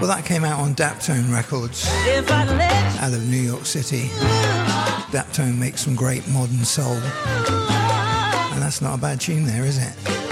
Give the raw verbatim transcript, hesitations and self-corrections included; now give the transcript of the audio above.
Well, that came out on Daptone Records out of New York City. Daptone makes some great modern soul. And that's not a bad tune there, is it?